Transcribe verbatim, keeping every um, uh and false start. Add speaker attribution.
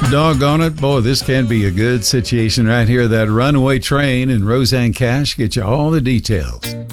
Speaker 1: Doggone it. Boy, this can be a good situation right here. That runaway train and Roseanne Cash get you all the details.